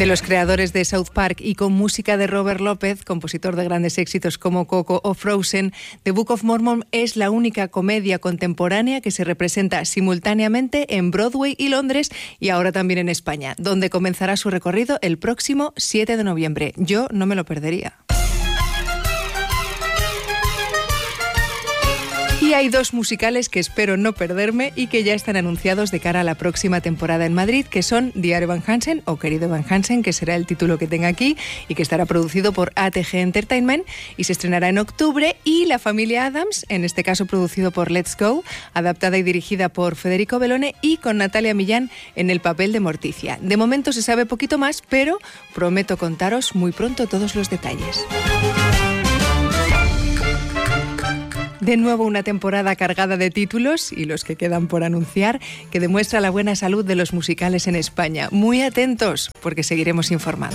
De los creadores de South Park y con música de Robert López, compositor de grandes éxitos como Coco o Frozen, The Book of Mormon es la única comedia contemporánea que se representa simultáneamente en Broadway y Londres y ahora también en España, donde comenzará su recorrido el próximo 7 de noviembre. Yo no me lo perdería. Y hay dos musicales que espero no perderme y que ya están anunciados de cara a la próxima temporada en Madrid, que son Dear Evan Hansen o Querido Evan Hansen, que será el título que tenga aquí y que estará producido por ATG Entertainment y se estrenará en octubre, y La familia Addams, en este caso producido por Let's Go, adaptada y dirigida por Federico Bellone y con Natalia Millán en el papel de Morticia. De momento se sabe poquito más, pero prometo contaros muy pronto todos los detalles. De nuevo una temporada cargada de títulos, y los que quedan por anunciar, que demuestra la buena salud de los musicales en España. Muy atentos, porque seguiremos informando.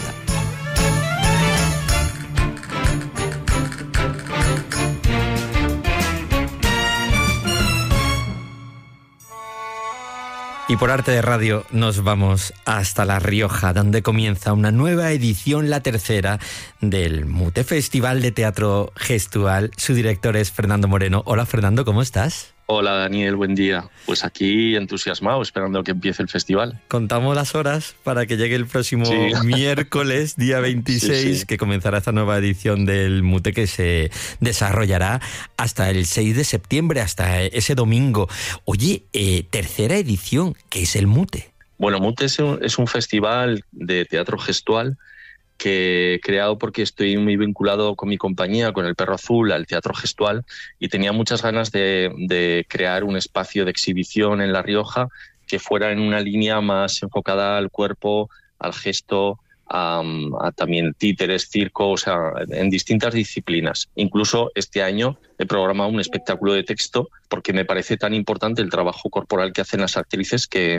Y por arte de radio nos vamos hasta La Rioja, donde comienza una nueva edición, la tercera, del Mute Festival de Teatro Gestual. Su director es Fernando Moreno. Hola, Fernando, ¿cómo estás? Hola, Daniel, buen día. Pues aquí entusiasmado, esperando que empiece el festival. Contamos las horas para que llegue el próximo miércoles, día 26, que comenzará esta nueva edición del Mute, que se desarrollará hasta el 6 de septiembre, hasta ese domingo. Oye, tercera edición, ¿qué es el Mute? Bueno, Mute es un festival de teatro gestual que he creado porque estoy muy vinculado con mi compañía, con El Perro Azul, al teatro gestual, y tenía muchas ganas de crear un espacio de exhibición en La Rioja que fuera en una línea más enfocada al cuerpo, al gesto, a también títeres, circo, o sea, en distintas disciplinas. Incluso este año he programado un espectáculo de texto porque me parece tan importante el trabajo corporal que hacen las actrices que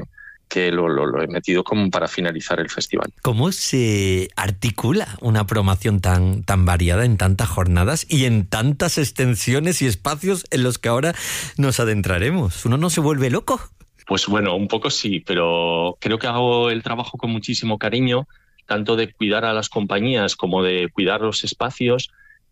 lo he metido como para finalizar el festival. ¿Cómo se articula una programación tan variada en tantas jornadas y en tantas extensiones y espacios en los que ahora nos adentraremos? ¿Uno no se vuelve loco? Pues bueno, un poco sí, pero creo que hago el trabajo con muchísimo cariño, tanto de cuidar a las compañías como de cuidar los espacios,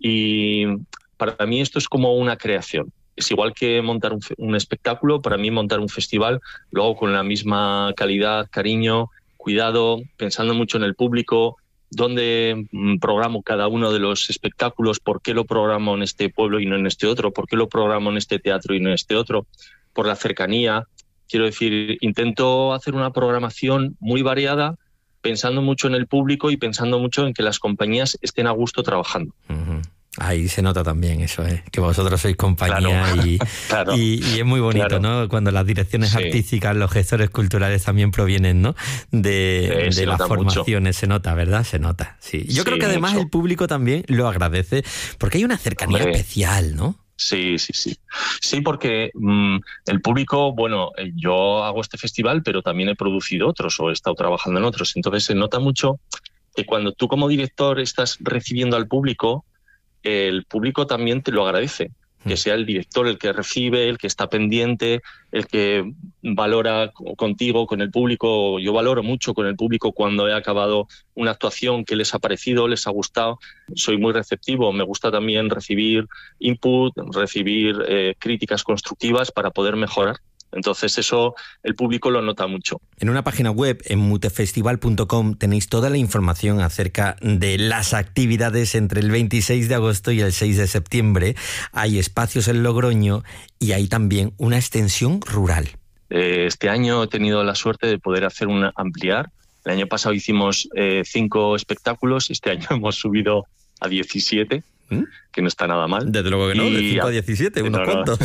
y para mí esto es como una creación. Es igual que montar un espectáculo, para mí montar un festival, lo hago con la misma calidad, cariño, cuidado, pensando mucho en el público, dónde programo cada uno de los espectáculos, por qué lo programo en este pueblo y no en este otro, por qué lo programo en este teatro y no en este otro, por la cercanía. Quiero decir, intento hacer una programación muy variada, pensando mucho en el público y pensando mucho en que las compañías estén a gusto trabajando. Uh-huh. Ahí se nota también eso, que vosotros sois compañía. Claro. Y es muy bonito, ¿no? Cuando las direcciones artísticas, los gestores culturales también provienen, ¿no? de las formaciones. Mucho. Se nota, ¿verdad? Se nota, sí. Yo creo que además mucho. El público también lo agradece, porque hay una cercanía especial, ¿no? Sí. Sí, porque el público, bueno, yo hago este festival, pero también he producido otros o he estado trabajando en otros. Entonces se nota mucho que cuando tú como director estás recibiendo al público, el público también te lo agradece. Que sea el director el que recibe, el que está pendiente, el que valora contigo, con el público. Yo valoro mucho con el público cuando he acabado una actuación, que les ha parecido, les ha gustado. Soy muy receptivo, me gusta también recibir input, recibir críticas constructivas para poder mejorar. Entonces eso el público lo nota mucho. En una página web, en mutefestival.com, tenéis toda la información acerca de las actividades entre el 26 de agosto y el 6 de septiembre. Hay espacios en Logroño y hay también una extensión rural. Este año he tenido la suerte de poder hacer ampliar. El año pasado hicimos 5 espectáculos, este año hemos subido a 17. Que no está nada mal. Desde luego que no, de 5 a 17, unos cuantos.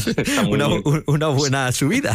Una buena subida.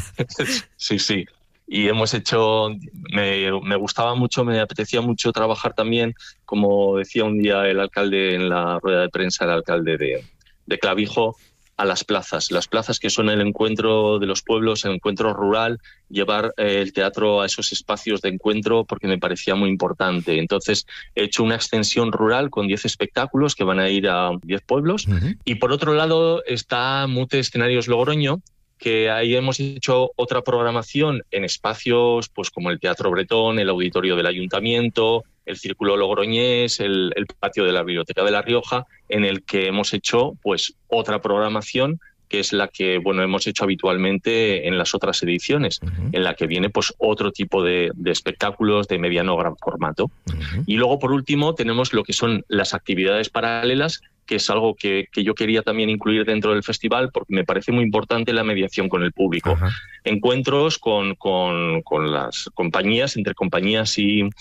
Sí. Y hemos hecho, me gustaba mucho, me apetecía mucho trabajar también, como decía un día el alcalde en la rueda de prensa, el alcalde de Clavijo, a las plazas que son el encuentro de los pueblos, el encuentro rural, llevar el teatro a esos espacios de encuentro, porque me parecía muy importante. Entonces he hecho una extensión rural con 10 espectáculos que van a ir a 10 pueblos. Uh-huh. Y por otro lado está Mute Escenarios Logroño, que ahí hemos hecho otra programación en espacios pues como el Teatro Bretón, el Auditorio del Ayuntamiento, el Círculo Logroñés, el patio de la Biblioteca de La Rioja, en el que hemos hecho pues otra programación que es la que hemos hecho habitualmente en las otras ediciones, en la que viene pues otro tipo de espectáculos de mediano o gran formato. Y luego, por último, tenemos lo que son las actividades paralelas, que es algo que yo quería también incluir dentro del festival, porque me parece muy importante la mediación con el público. Encuentros con las compañías, entre compañías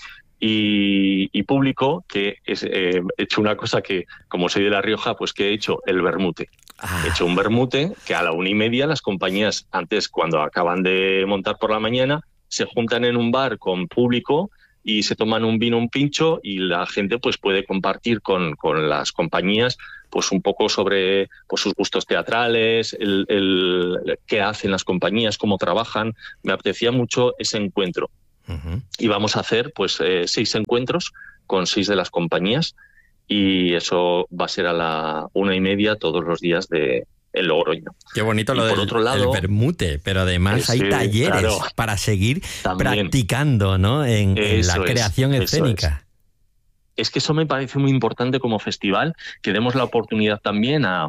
y público, que he hecho una cosa que, como soy de La Rioja, pues que he hecho el vermute. He hecho un vermute que a la 1:30 las compañías, antes, cuando acaban de montar por la mañana, se juntan en un bar con público y se toman un vino, un pincho, y la gente pues puede compartir con las compañías pues un poco sobre pues sus gustos teatrales, qué hacen las compañías, cómo trabajan. Me apetecía mucho ese encuentro. Y vamos a hacer pues 6 encuentros con 6 de las compañías, y eso va a ser a la 1:30 todos los días en Logroño. Qué bonito lo del vermute, pero además hay talleres para seguir practicando, ¿no? en la creación escénica. Es que eso me parece muy importante como festival, que demos la oportunidad también a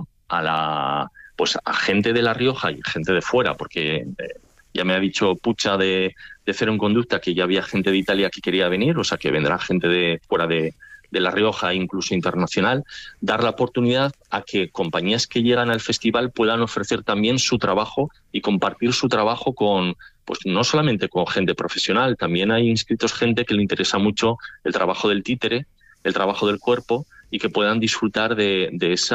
gente de La Rioja y gente de fuera, porque ya me ha dicho Pucha de Cero en Conducta que ya había gente de Italia que quería venir, o sea que vendrá gente de fuera de La Rioja, incluso internacional. Dar la oportunidad a que compañías que llegan al festival puedan ofrecer también su trabajo y compartir su trabajo pues no solamente con gente profesional, también hay inscritos gente que le interesa mucho el trabajo del títere, el trabajo del cuerpo, y que puedan disfrutar de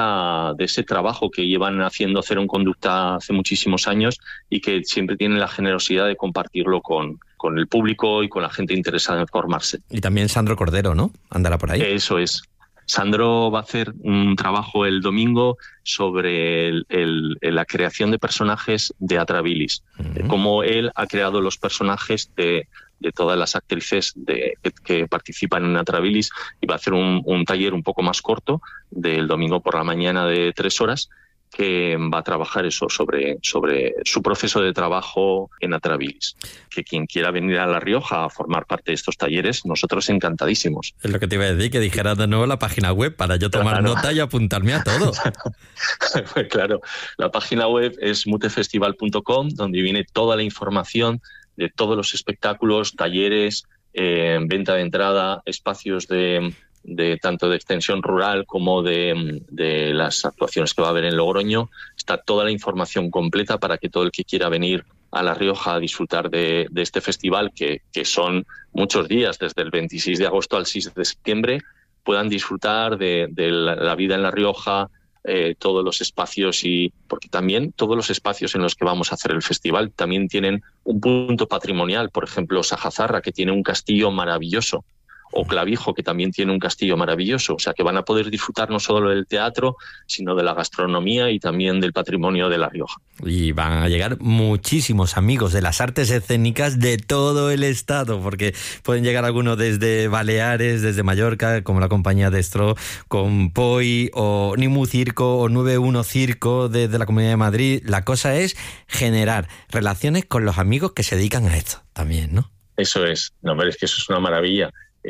ese trabajo que llevan haciendo Cero en Conducta hace muchísimos años, y que siempre tienen la generosidad de compartirlo con el público y con la gente interesada en formarse. Y también Sandro Cordero, ¿no? Andará por ahí. Eso es. Sandro va a hacer un trabajo el domingo sobre la creación de personajes de Atrabilis, cómo él ha creado los personajes de todas las actrices que participan en Atrabilis, y va a hacer un taller un poco más corto del domingo por la mañana de 3 horas, que va a trabajar eso sobre su proceso de trabajo en Atrabilis. Que quien quiera venir a La Rioja a formar parte de estos talleres, nosotros encantadísimos. Es lo que te iba a decir, que dijeras de nuevo la página web para yo tomar nota y apuntarme a todo. Pues claro, la página web es mutefestival.com, donde viene toda la información de todos los espectáculos, talleres, venta de entrada, espacios de tanto de extensión rural como de las actuaciones que va a haber en Logroño. Está toda la información completa para que todo el que quiera venir a La Rioja a disfrutar de este festival, que son muchos días, desde el 26 de agosto al 6 de septiembre, puedan disfrutar de la vida en La Rioja, todos los espacios, y porque también todos los espacios en los que vamos a hacer el festival también tienen un punto patrimonial. Por ejemplo, Sajazarra, que tiene un castillo maravilloso, o Clavijo, que también tiene un castillo maravilloso. O sea, que van a poder disfrutar no solo del teatro, sino de la gastronomía y también del patrimonio de La Rioja. Y van a llegar muchísimos amigos de las artes escénicas de todo el estado, porque pueden llegar algunos desde Baleares, desde Mallorca, como la compañía Destro, con Poi, o Nimu Circo, o 91 Circo, desde la Comunidad de Madrid. La cosa es generar relaciones con los amigos que se dedican a esto también, ¿no? Eso es. No, hombre, es que eso es una maravilla.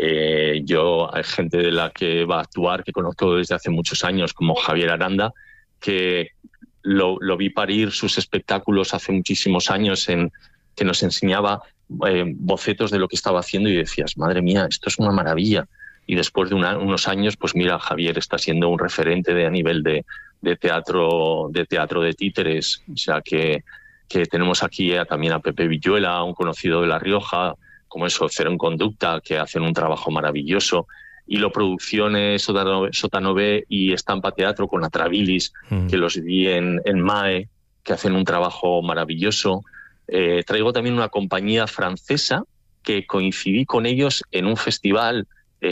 Yo hay gente de la que va a actuar que conozco desde hace muchos años, como Javier Aranda, que lo vi parir sus espectáculos hace muchísimos años, que nos enseñaba bocetos de lo que estaba haciendo, y decías, madre mía, esto es una maravilla. Y después de unos años, pues mira, Javier está siendo un referente a nivel de teatro de títeres. O sea que tenemos aquí también a Pepe Villuela, un conocido de La Rioja, como eso, Cero en Conducta, que hacen un trabajo maravilloso. Hilo Producciones, Sótano B y Estampa Teatro con Atrabilis, que los vi en MAE, que hacen un trabajo maravilloso. Traigo también una compañía francesa que coincidí con ellos en un festival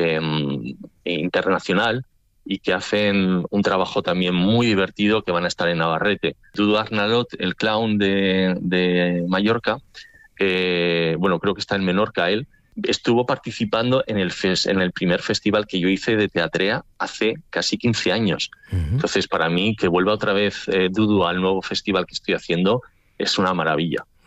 internacional, y que hacen un trabajo también muy divertido, que van a estar en Navarrete. Dudu Arnalot, el clown de Mallorca, creo que está en Menorca él, estuvo participando en el primer festival que yo hice de Teatrea hace casi 15 años. Entonces, para mí, que vuelva otra vez Dudu al nuevo festival que estoy haciendo, es una maravilla.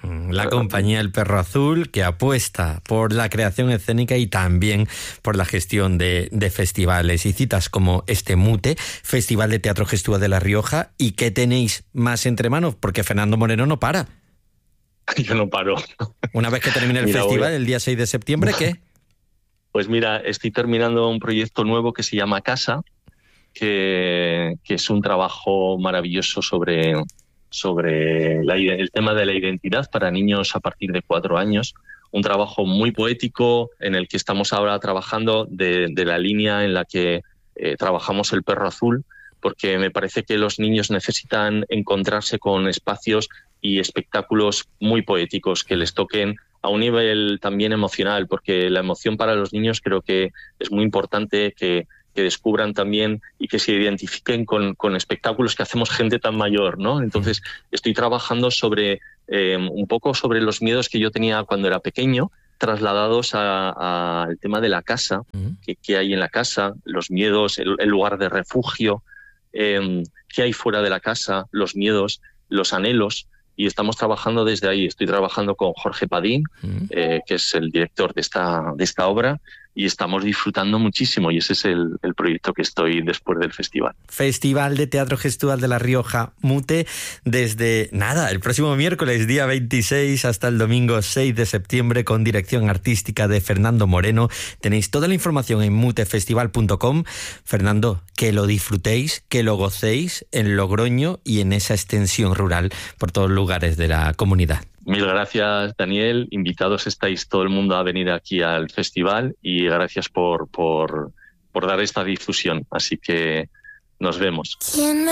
La compañía El Perro Azul, que apuesta por la creación escénica y también por la gestión de festivales y citas como este MUTE, Festival de Teatro Gestual de La Rioja. ¿Y qué tenéis más entre manos? Porque Fernando Moreno no para. Yo no paro. Una vez que termine el festival, el día 6 de septiembre, ¿qué? Pues mira, estoy terminando un proyecto nuevo que se llama Casa, que es un trabajo maravilloso sobre el tema de la identidad para niños a partir de 4 años. Un trabajo muy poético en el que estamos ahora trabajando de la línea en la que trabajamos El Perro Azul, porque me parece que los niños necesitan encontrarse con espacios y espectáculos muy poéticos que les toquen a un nivel también emocional, porque la emoción para los niños creo que es muy importante que descubran también y que se identifiquen con espectáculos que hacemos gente tan mayor, ¿no? Entonces estoy trabajando sobre un poco sobre los miedos que yo tenía cuando era pequeño, trasladados al tema de la casa, que hay en la casa, los miedos, el lugar de refugio, qué hay fuera de la casa, los miedos, los anhelos. Y estamos trabajando desde ahí. Estoy trabajando con Jorge Padín, que es el director de esta obra, y estamos disfrutando muchísimo, y ese es el proyecto que estoy después del festival. Festival de Teatro Gestual de La Rioja, MUTE, desde el próximo miércoles, día 26, hasta el domingo 6 de septiembre, con dirección artística de Fernando Moreno. Tenéis toda la información en mutefestival.com. Fernando, que lo disfrutéis, que lo gocéis en Logroño y en esa extensión rural por todos los lugares de la comunidad. Mil gracias, Daniel. Invitados estáis todo el mundo a venir aquí al festival, y gracias por dar esta difusión. Así que nos vemos.